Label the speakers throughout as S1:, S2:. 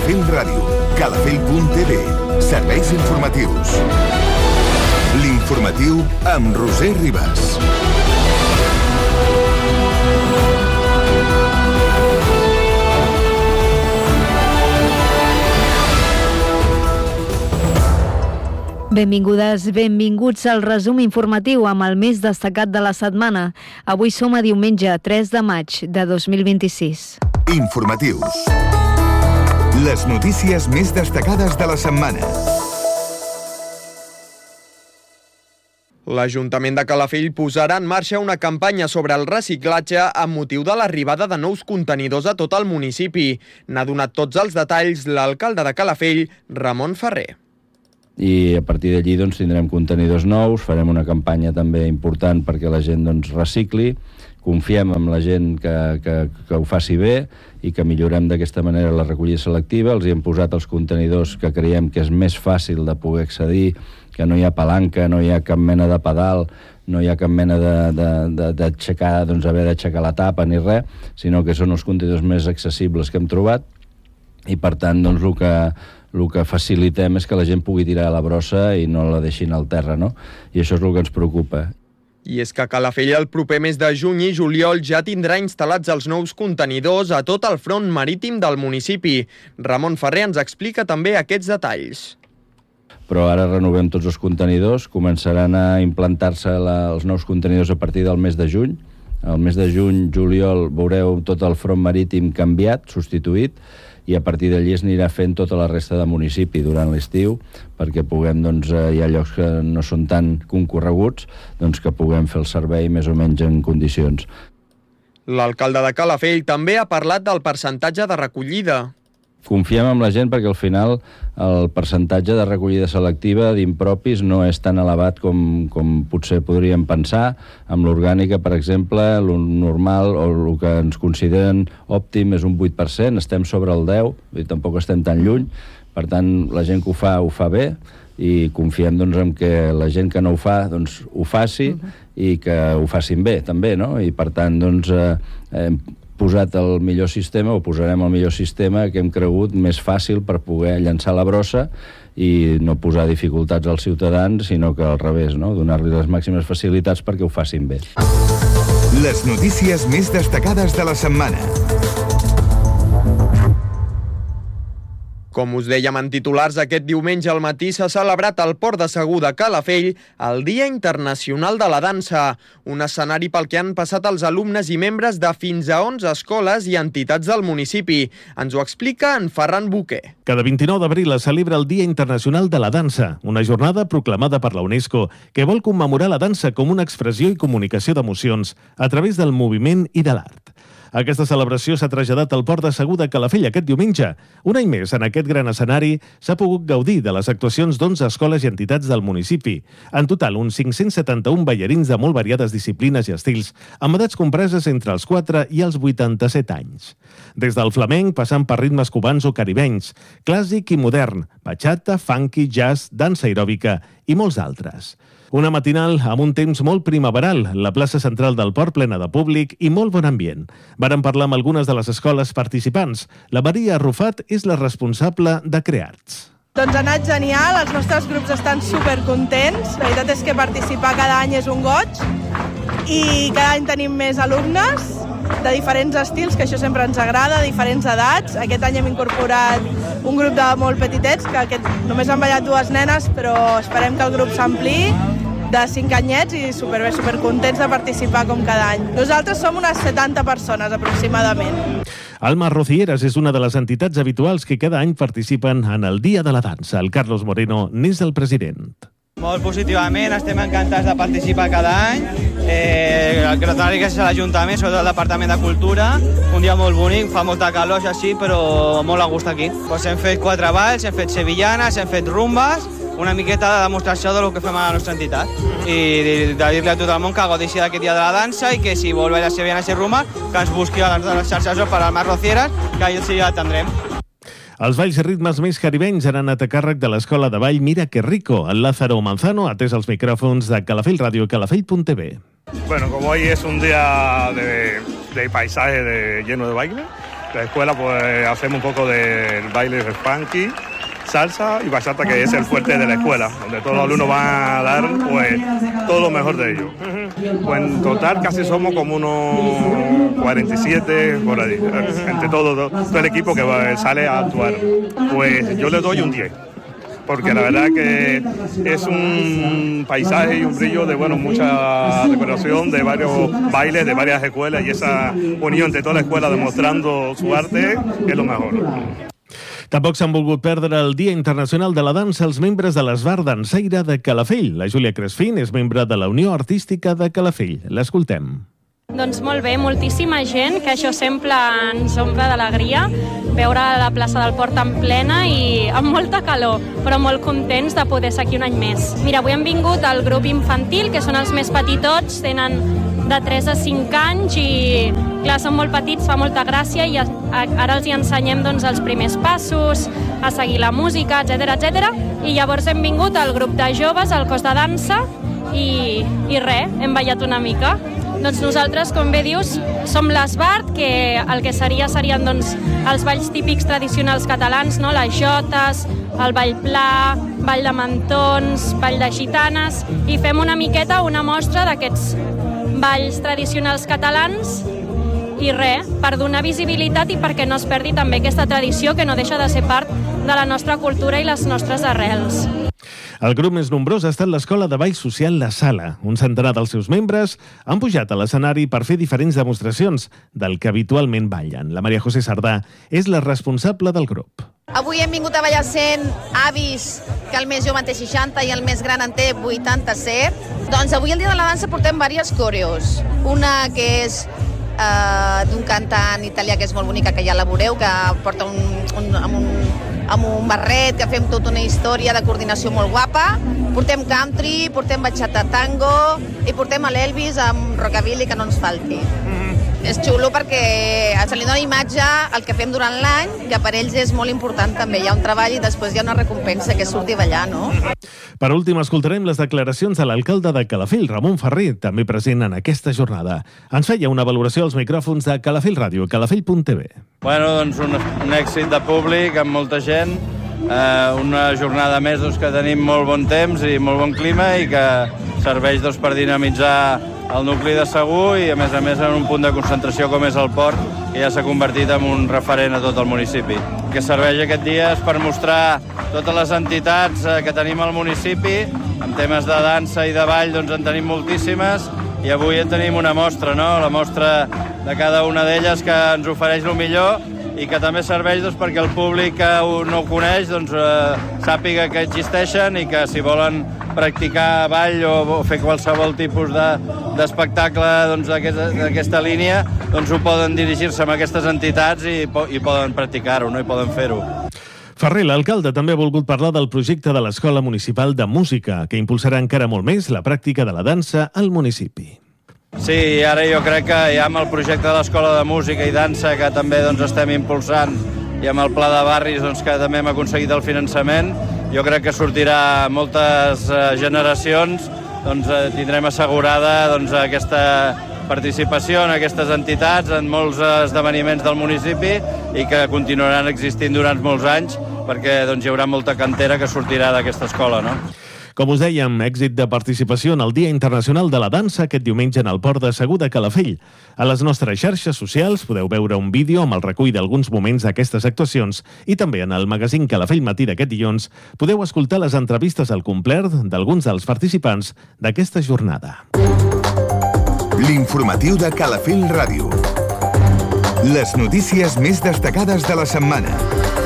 S1: Calafell Ràdio, calafell.tv, serveis informatius. L'informatiu amb Roser Ribas.
S2: Benvingudes, benvinguts al resum informatiu amb el més destacat de la setmana. Avui som a diumenge 3 de maig de 2026.
S1: Informatius. Les notícies més destacades de la setmana.
S3: L'Ajuntament de Calafell posarà en marxa una campanya sobre el reciclatge amb motiu de l'arribada de nous contenidors a tot el municipi. N'ha donat tots els detalls l'alcalde de Calafell, Ramon Ferrer.
S4: I a partir d'allí tindrem contenidors nous, farem una campanya també important perquè la gent recicli, confiem en la gent que ho faci bé i que millorem d'aquesta manera la recollida selectiva. Els hi hem posat els contenidors que creiem que és més fàcil de poder accedir, que no hi ha palanca, no hi ha cap mena de pedal, no hi ha cap mena d'aixecar, haver d'aixecar la tapa ni res, sinó que són els contenidors més accessibles que hem trobat i per tant el que facilitem és que la gent pugui tirar a la brossa i no la deixin al terra, no? I això és el que ens preocupa.
S3: I és que a Calafell el proper mes de juny i juliol ja tindrà instal·lats els nous contenidors a tot el front marítim del municipi. Ramon Ferrer ens explica també aquests detalls.
S4: Però ara renovem tots els contenidors, començaran a implantar-se els nous contenidors a partir del mes de juny. El mes de juny, juliol, veureu tot el front marítim canviat, substituït, i a partir d'allí es anirà fent tota la resta de municipi durant l'estiu perquè puguem, hi ha llocs que no són tan concorreguts, que puguem fer el servei més o menys en condicions.
S3: L'alcalde de Calafell també ha parlat del percentatge de recollida.
S4: Confiem en la gent perquè al final el percentatge de recollida selectiva d'impropis no és tan elevat com potser podríem pensar. Amb l'orgànica, per exemple, el normal o el que ens consideren òptim és un 8%, estem sobre el 10%, i tampoc estem tan lluny. Per tant, la gent que ho fa bé i confiem en que la gent que no ho fa ho faci i que ho facin bé també, no? I per tant, posat el millor sistema, o posarem el millor sistema que hem cregut més fàcil per poder llançar la brossa i no posar dificultats als ciutadans, sinó que al revés, no? Donar-li les màximes facilitats perquè ho facin bé.
S1: Les notícies més destacades de la setmana.
S3: Com us dèiem en titulars, aquest diumenge al matí s'ha celebrat al Port de Segur de Calafell el Dia Internacional de la Dansa, un escenari pel que han passat els alumnes i membres de fins a 11 escoles i entitats del municipi. Ens ho explica en Ferran Buquer.
S5: Cada 29 d'abril es celebra el Dia Internacional de la Dansa, una jornada proclamada per la UNESCO que vol commemorar la dansa com una expressió i comunicació d'emocions a través del moviment i de l'art. Aquesta celebració s'ha traslladat al Port de Segur de Calafell aquest diumenge. Un any més, en aquest gran escenari, s'ha pogut gaudir de les actuacions d'11 escoles i entitats del municipi. En total, uns 571 ballarins de molt variades disciplines i estils, amb edats compreses entre els 4 i els 87 anys. Des del flamenc, passant per ritmes cubans o caribenys, clàssic i modern, bachata, funky, jazz, dansa aeròbica i molts altres. Una matinal amb un temps molt primaveral, la plaça central del port plena de públic i molt bon ambient. Vàrem parlar amb algunes de les escoles participants. La Maria Arrufat és la responsable de Crearts.
S6: Doncs ha anat genial, els nostres grups estan supercontents. La veritat és que participar cada any és un goig i cada any tenim més alumnes de diferents estils, que això sempre ens agrada, diferents edats. Aquest any hem incorporat un grup de molt petitets, que només han ballat 2 nenes, però esperem que el grup s'ampliï, de 5 anyets, i superbé, supercontents de participar com cada any. Nosaltres som unes 70 persones aproximadament.
S5: Alma Rocieres és una de les entitats habituals que cada any participen en el Dia de la Dansa. El Carlos Moreno n'és el president.
S7: Molt positivament, estem encantats de participar cada any. Gràcies a l'Ajuntament, sobretot al Departament de Cultura. Un dia molt bonic, fa molta calor, així, però molt a gust aquí. Hem fet 4 balls, hem fet sevillanes, hem fet rumbes, una miqueta de demostració del que fem a la nostra entitat. I de dir-li a tot el món que gaudeixi d'aquest dia de la dansa i que si vol veure sevillanes i rumbes, que ens busqui a les xarxes per Alma Rocieres, que allà sí l'atendrem.
S5: Els balls i ritmes més caribenys han anat a càrrec de l'escola de ball Mira que rico. El Lázaro Manzano ha atès els micròfons de Calafell Ràdio i Calafell.tv.
S8: Bueno, como hoy es un día de paisaje lleno de baile, la escuela pues hacemos un poco de baile funky, salsa y bachata, que es el fuerte de la escuela, donde todos los alumnos van a dar pues todo lo mejor de ellos. Pues en total casi somos como unos 47 por ahí, entre todo el equipo que sale a actuar. Pues yo le doy un 10. Porque la verdad que es un paisaje y un brillo de mucha decoración, de varios bailes, de varias escuelas, y esa unión entre toda la escuela demostrando su arte es lo mejor.
S5: Tampoc s'han volgut perdre el Dia Internacional de la Dansa els membres de l'Esbar Dansaire de Calafell. La Júlia Cresfín és membre de la Unió Artística de Calafell. L'escoltem.
S9: Doncs molt bé, moltíssima gent, que això sempre ens omple d'alegria, veure la plaça del Port en plena i amb molta calor, però molt contents de poder ser aquí un any més. Mira, avui hem vingut al grup infantil, que són els més petitots, tenen de 3 a 5 anys i, clar, són molt petits, fa molta gràcia i ara els hi ensenyem els primers passos, a seguir la música, etc. I llavors hem vingut al grup de joves, al cos de dansa i res, hem ballat una mica. Doncs nosaltres, com bé dius, som l'Esbart, que el que serien els balls típics tradicionals catalans, no? Les jotes, el ball pla, ball de mantons, ball de gitanes, i fem una miqueta una mostra d'aquests balls tradicionals catalans i res, per donar visibilitat i perquè no es perdi també aquesta tradició que no deixa de ser part de la nostra cultura i les nostres arrels.
S5: El grup més nombrós ha estat l'Escola de Ball Social La Sala. Un centenar dels seus membres han pujat a l'escenari per fer diferents demostracions del que habitualment ballen. La Maria José Sardà és la responsable del grup.
S10: Avui hem vingut a ballar 100 avis, que el més jove en té 60 i el més gran en té 87. Doncs avui, el dia de la dansa, portem diverses coreos. Una que és d'un cantant italià que és molt bonica, que ja la veureu, que porta amb un barret, que fem tota una història de coordinació molt guapa. Portem country, portem bachata tango i portem l'Elvis amb rockabilly, que no ens falti. És xulo perquè se li dona imatge al que fem durant l'any, que per ells és molt important també. Hi ha un treball i després hi ha una recompensa, que és sortir a ballar, no?
S5: Per últim, escoltarem les declaracions de l'alcalde de Calafell, Ramon Ferrer, també present en aquesta jornada. Ens feia una valoració als micròfons de Calafell Ràdio, calafell.tv.
S4: Bueno, doncs un èxit de públic amb molta gent, una jornada més que tenim molt bon temps i molt bon clima i que serveix per dinamitzar el nucli de Segur i, a més, en un punt de concentració com és el port, que ja s'ha convertit en un referent a tot el municipi. El que serveix aquest dia és per mostrar totes les entitats que tenim al municipi. En temes de dansa i de ball en tenim moltíssimes i avui en tenim una mostra, no? La mostra de cada una d'elles que ens ofereix el millor i que també serveix perquè el públic que no ho coneix sàpiga que existeixen i que si volen practicar ball o fer qualsevol tipus d'espectacle d'aquesta línia, ho poden dirigir-se a aquestes entitats i poden practicar-ho, no? I poden fer-ho.
S5: Ferrer, l'alcalde, també ha volgut parlar del projecte de l'Escola Municipal de Música, que impulsarà encara molt més la pràctica de la dansa al municipi.
S4: Sí, ara jo crec que ja amb el projecte de l'Escola de Música i Dansa, que també estem impulsant, i amb el Pla de Barris, que també hem aconseguit el finançament, jo crec que sortirà moltes generacions, tindrem assegurada aquesta participació en aquestes entitats, en molts esdeveniments del municipi i que continuaran existint durant molts anys perquè hi haurà molta cantera que sortirà d'aquesta escola, no?
S5: Com us dèiem, èxit de participació en el Dia Internacional de la Dansa aquest diumenge en el Port de Segur de Calafell. A les nostres xarxes socials podeu veure un vídeo amb el recull d'alguns moments d'aquestes actuacions i també en el magazín Calafell Matí d'aquest dilluns podeu escoltar les entrevistes al complet d'alguns dels participants d'aquesta jornada.
S1: L'informatiu de Calafell Ràdio. Les notícies més destacades de la setmana.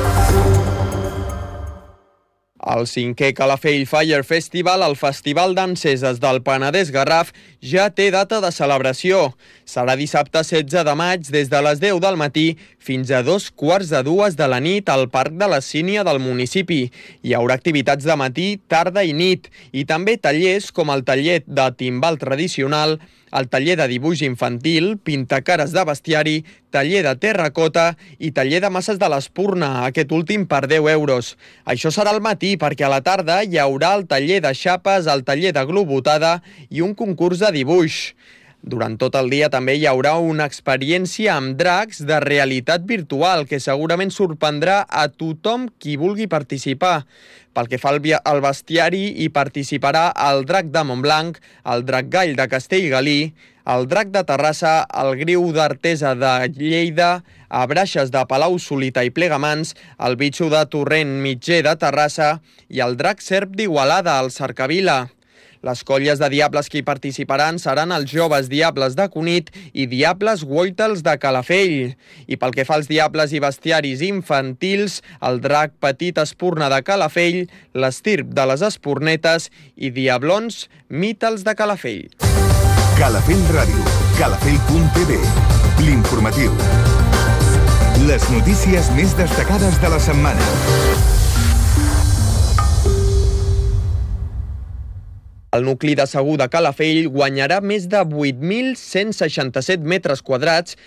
S3: El 5è Calafell Fire Festival, el festival d'enceses del Penedès Garraf, ja té data de celebració. Serà dissabte 16 de maig des de les 10 del matí fins a 2:15 de la nit al Parc de la Sínia del municipi. Hi haurà activitats de matí, tarda i nit, i també tallers com el taller de timbal tradicional, el taller de dibuix infantil, pintacares de bestiari, taller de terracota i taller de masses de l'Espurna, aquest últim per 10 euros. Això serà al matí perquè a la tarda hi haurà el taller de xapes, el taller de globotada i un concurs de dibuix. Durant tot el dia també hi haurà una experiència amb dracs de realitat virtual que segurament sorprendrà a tothom qui vulgui participar. Pel que fa al bestiari, hi participarà el drac de Montblanc, el drac gall de Castellgalí, el drac de Terrassa, el griu d'Artesa de Lleida, a Braixes de Palau-solità i Plegamans, el bitxo de Torrent Mitger de Terrassa i el drac serp d'Igualada, al Cercavila. Les colles de diables que hi participaran seran els joves diables de Cunit i diables Woitels de Calafell. I pel que fa als diables i bestiaris infantils, el drac petit espurna de Calafell, l'estirp de les espurnetes i diablons mítels de Calafell.
S1: Calafell Ràdio, calafell.tv, l'informatiu. Les notícies més destacades de la setmana.
S3: El nucli de Segur de Calafell guanyarà més de 8.167 metres quadrats